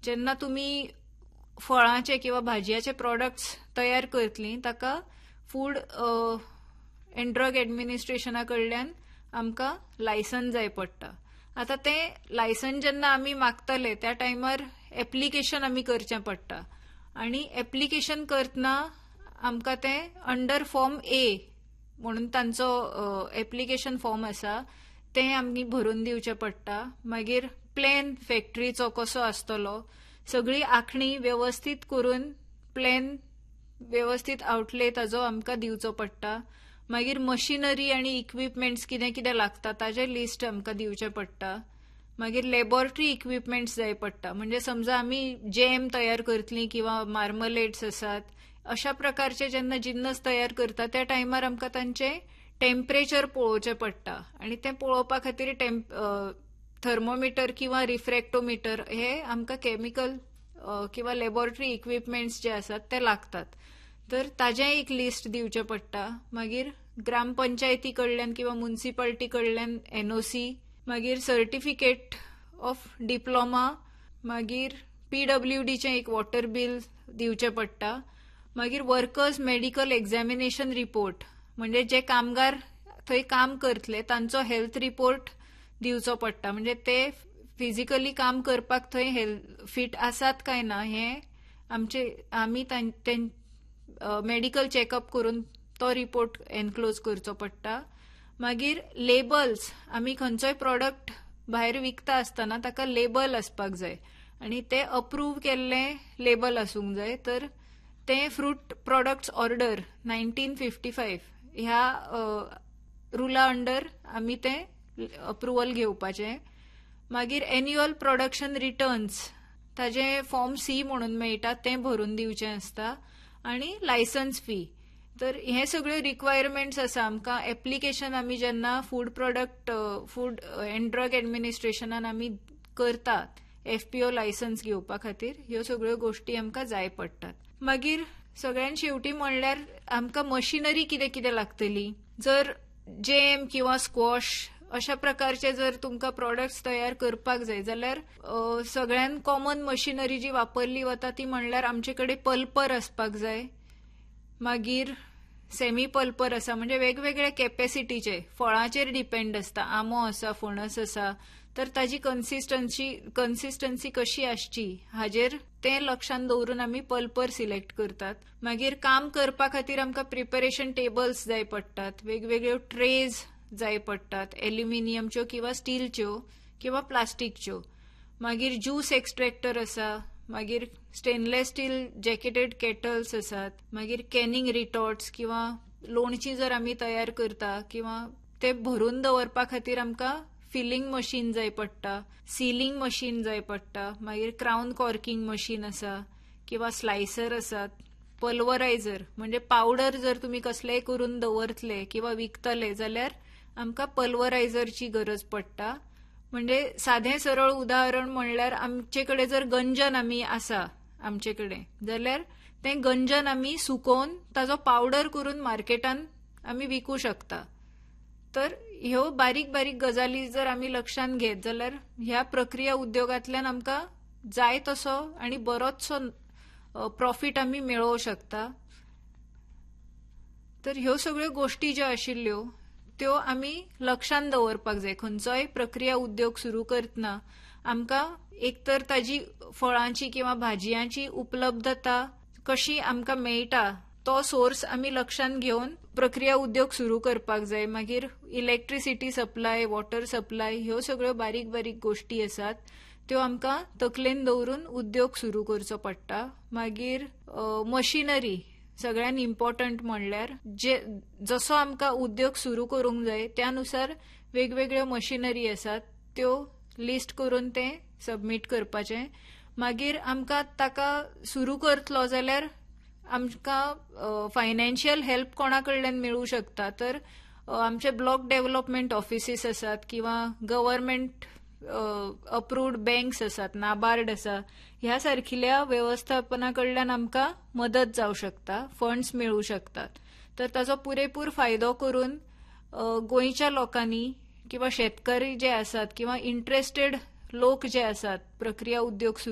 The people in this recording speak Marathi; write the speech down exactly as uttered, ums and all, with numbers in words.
जेन्ना तुम्ही फळांचे किंवा भाजयाचे प्रॉडक्ट्स तयार करतली ताका फूड अँड ड्रग एडमिनिस्ट्रेशना कडल्यान आमकां लायसन जाय पडटा. आता ते लायसन जेन्ना आमी मागतले त्या टायमार एप्लिकेशन आमी करचें पडटा आनी एप्लिकेशन करतना आमकां ते अंडर फॉर्म ए म्हणून तांचो एप्लिकेशन फॉर्म आसा ते आमी भरून दिवचे पडटा. मागीर प्लॅन फॅक्टरीचो कसो आसतलो सगळी आंखणी व्यवस्थीत करून प्लॅन व्यवस्थीत आउटले ताजो आमकां दिवचो पडटा. मागीर मशिनरी आनी इक्विपमेंट्स कितें कितें लागता ताजे लिस्ट आमकां दिवचें पडटा. मागीर लॅबॉरेटरी इक्विपमेंट्स जाय पडटा. म्हणजे समजा आमी जॅम तयार करतली किंवा मार्मलेड्स आसात अशा प्रकारचे जेन्ना जिन्नस तयार करता त्या टायमार आमकां तांचे टेम्परेचर पळोवचें पडटा आनी तें पळोवपा खातीर टेम्प थर्मोमिटर किंवा रिफ्रॅक्टोमिटर हे आमकां केमिकल किंवा लॅबॉरेटरी इक्विपमेंट्स जे आसात ते लागतात. तर ताजें एक लिस्ट दिवचें पडटा. मागीर ग्रामपंचायती कडल्यान किंवा म्युनिसिपालिटी कडल्यान एनओसी, मागीर सर्टिफिकेट ऑफ डिप्लोमा, मागीर पीडब्ल्यूडीचें एक वॉटर बील दिवचें पडटा. मागीर वर्कर्स मेडिकल एक्झामिनेशन रिपोर्ट म्हणजे जे कामगार थंय काम करतले तांचो हेल्थ रिपोर्ट दिवचो पडटा. म्हणजे ते फिजिकली काम करपाक थंय फीट आसात काय ना हें आमचे आमी मेडिकल चेकअप करून तो रिपोर्ट एनक्लोज करचो पडटा. मागीर लेबल्स आमी खंयचोय प्रॉडक्ट भायर विकता आसतना ताका लेबल आसपाक जाय आनी ते अप्रूव केल्ले लेबल आसूंक जाय. तर ते fruit products order nineteen fifty five ह्या रुला अंडर आमी ते अप्रुवल घेवपाचें. मागीर एन्युअल प्रोडक्शन रिटर्न्स ताजे फॉर्म सी म्हणून मेळटा तें भरून दिवचें आसता आनी लायसन्स फी. तर हे सगळ्यो रिक्वायरमेंट्स आसा आमकां एप्लिकेशन आमी जेन्ना food product food and drug एडमिनिस्ट्रेशनान आमी करतात एफपीओ लायसन्स घेवपा खातीर ह्यो सगळ्यो गोश्टी आमकां जाय पडटात. मागीर सगळ्यान शेवटी म्हणल्यार आमकां मशिनरी कितें कितें लागतली. जर जॅम किंवा स्क्वॉश अशा प्रकारचे जर तुमकां प्रॉडक्ट्स तयार करपाक जाय जाल्यार सगळ्यान कॉमन मशिनरी जी वापरली वता ती म्हणल्यार आमचे कडेन पल्पर आसपाक जाय. मागीर सेमी पल्पर आसा म्हणजे वेगवेगळ्या कॅपॅसिटीचे फळांचेर डिपेंड आसता. आंबो आसा, फणस आसा तर ताजी कन्सिस्टन्सी कन्सिस्टन्सी कशी आसची हाजेर तें लक्षांत दवरून आमी पल्पर सिलेक्ट करतात. मागीर काम करपा खातीर आमकां प्रिपरेशन टेबल्स जाय पडटात, वेगवेगळ्यो ट्रेज जाय पडटात एल्युमिनियमच्यो किंवा स्टीलच्यो किंवा प्लास्टिकच्यो. मागीर ज्यूस एक्स्ट्रॅक्टर आसा, मागीर स्टेनलेस स्टील जॅकेटेड केटल्स आसात, मागीर कॅनिंग रिटॉर्ट्स किंवा लोणची जर आमी तयार करता किंवा ते भरून दवरपा खातीर आमकां फिलिंग मशीन जाय पडटा, सिलिंग मशीन जाय पडटा. मागीर क्राउन कॉर्किंग मशीन आसा किंवा स्लायसर आसात. पल्वरायझर म्हणजे पावडर जर तुमी कसलेय करून दवरतले किंवा विकतले जाल्यार आमकां पल्वरायझरची गरज पडटा. म्हणजे साधें सरळ उदाहरण म्हणल्यार आमचे कडेन जर गंजन आमी आसा आमचे कडेन जाल्यार तें गंजन आमी सुकोवन ताजो पावडर करून मार्केटान आमी विकूं शकता. तर ह्यो बारीक बारीक गजाली जर आमी लक्षांत घेत जाल्यार ह्या प्रक्रिया उद्योगांतल्यान आमकां जाय तसो आनी बरोचसो प्रॉफीट आमी मेळोवंक शकता. तर ह्यो सगळ्यो गोश्टी ज्यो आशिल्ल्यो त्यो आमी लक्षांत दवरपाक जाय. खंयचोय प्रक्रिया उद्योग सुरू करतना आमकां एक तर ताजी फळांची किंवा भाजयांची उपलब्धता कशी आमकां मेळटा तो सोर्स आमी लक्षांत घेवन प्रक्रिया उद्योग सुरू करपाक जाय. मागीर इलेक्ट्रिसिटी सप्लाय, वॉटर सप्लाय ह्यो सगळ्यो बारीक बारीक गोश्टी आसात त्यो आमकां तकलेन दवरून उद्योग सुरू करचो पडटा. मागीर मशिनरी सगळ्यान इम्पॉर्टंट म्हणल्यार जे जसो आमकां उद्योग सुरू करूंक जाय त्यानुसार वेगवेगळ्यो मशिनरी आसात त्यो लिस्ट करून ते सबमीट करपाचें. मागीर आमकां ताका सुरू करतलो जाल्यार आमकां फायनान्शियल हेल्प कोणा कडल्यान मेळूं शकता. तर आमचे ब्लॉक डेव्हलपमेंट ऑफिसीस आसात किंवा गव्हर्नमेंट अप्रूव्ड बँक्स आसात, नाबार्ड आसा, ह्या सारकिल्या व्यवस्थापना कडल्यान आमकां मदत जावं शकता, फंड्स मेळूं शकतात. तर ताचो पुरेपूर फायदो करून गोंयच्या लोकांनी किंवा शेतकरी जे आसात किंवा इंटरेस्टेड लोक जे आसात प्रक्रिया उद्योग